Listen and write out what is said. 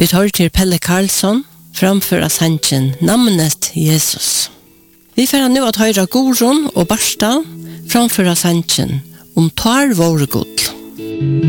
Vi tar til Pelle Karlsson framföra sanchen namnet Jesus. Vi får nu att höra Gorun och Barsta framföra sanchen om tar vår god.